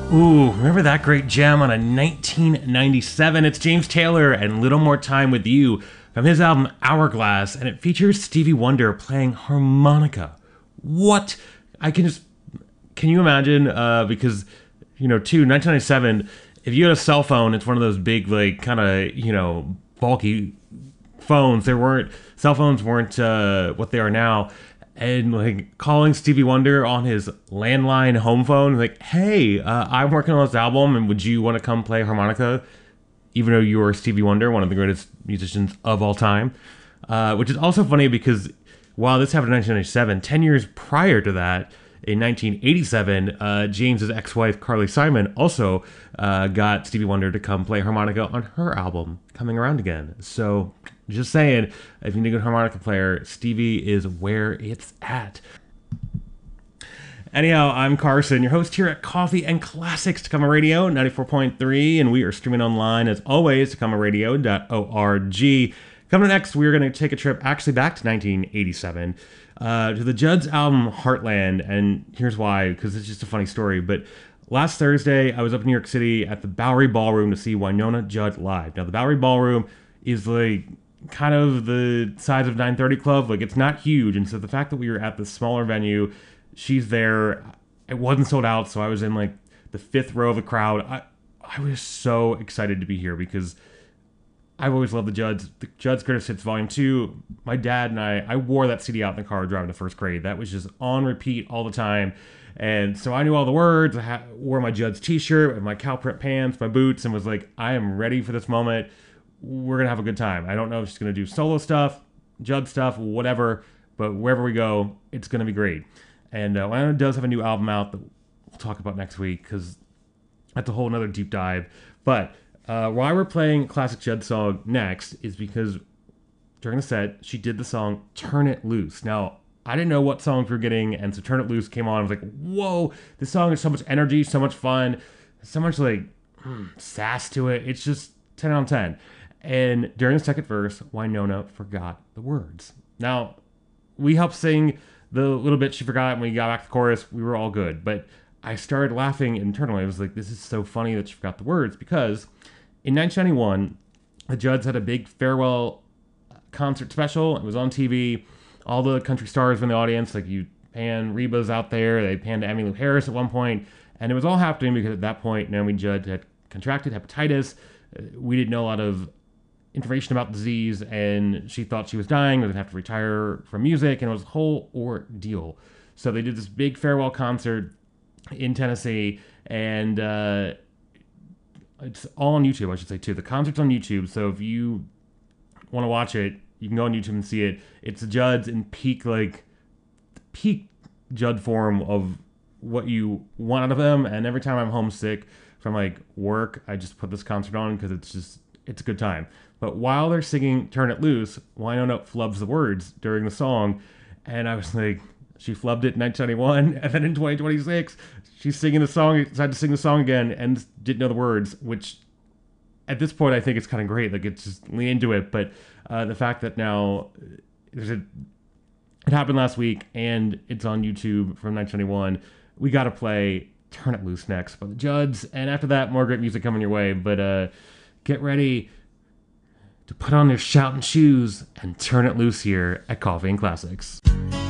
Ooh, remember that great gem on a 1997? It's James Taylor and Little More Time with You from his album Hourglass, and it features Stevie Wonder playing harmonica. What? Can you imagine? Because, 1997, if you had a cell phone, it's one of those big, like, kind of, bulky phones. Cell phones weren't what they are now. And like calling Stevie Wonder on his landline home phone, like, hey, I'm working on this album, and would you want to come play harmonica? Even though you are Stevie Wonder, one of the greatest musicians of all time. Which is also funny because while this happened in 1997, 10 years prior to that, in 1987, James's ex-wife Carly Simon also got Stevie Wonder to come play harmonica on her album, Coming Around Again. So, just saying, if you need a good harmonica player, Stevie is where it's at. Anyhow, I'm Carson, your host here at Coffee and Classics, Tacoma Radio 94.3, and we are streaming online as always, tacomaradio.org. Coming next, we're going to take a trip actually back to 1987 to the Judds album Heartland, and here's why, because it's just a funny story. But last Thursday, I was up in New York City at the Bowery Ballroom to see Wynonna Judd live. Now, the Bowery Ballroom is like kind of the size of 930 Club. Like, it's not huge, and so the fact that we were at the smaller venue, she's there, it wasn't sold out, so I was in like the fifth row of the crowd. I was so excited to be here because I've always loved the Judds. The Judds Greatest Hits Volume 2. My dad and I wore that CD out in the car driving to first grade. That was just on repeat all the time. And so I knew all the words. I wore my Judds t-shirt, my cow print pants, my boots, and was like, I am ready for this moment. We're going to have a good time. I don't know if she's going to do solo stuff, Judd stuff, whatever, but wherever we go, it's going to be great. And Wynonna does have a new album out that we'll talk about next week because that's a whole nother deep dive. But why we're playing classic Judd song next is because during the set, she did the song Turn It Loose. Now, I didn't know what songs we were getting, and so Turn It Loose came on. I was like, whoa, this song has so much energy, so much fun, so much like sass to it. It's just 10 out of 10. And during the second verse, Wynonna forgot the words. Now, we helped sing the little bit she forgot, and when we got back to the chorus, we were all good. But I started laughing internally. I was like, this is so funny that she forgot the words, because in 1991, the Judds had a big farewell concert special. It was on TV. All the country stars were in the audience. Like, you pan Reba's out there. They panned Emmylou Harris at one point. And it was all happening because at that point, Naomi Judd had contracted hepatitis. We didn't know a lot of information about the disease, and she thought she was dying. They would have to retire from music, and it was a whole ordeal. So they did this big farewell concert in Tennessee, and it's all on YouTube, I should say, too. The concert's on YouTube, so if you want to watch it, you can go on YouTube and see it. It's the Judds in peak Judd form of what you want out of them, and every time I'm homesick from, like, work, I just put this concert on because it's a good time. But while they're singing Turn It Loose, Wynonna flubs the words during the song, and I was like, she flubbed it in 1991, and then in 2026, she's singing the song, decided to sing the song again, and didn't know the words, which at this point I think it's kind of great. Like, it's just lean into it. But the fact that now it happened last week, and it's on YouTube from 1991, we got to play Turn It Loose next by the Judds, and after that, more great music coming your way. But get ready to put on your shouting shoes and turn it loose here at Coffee and Classics.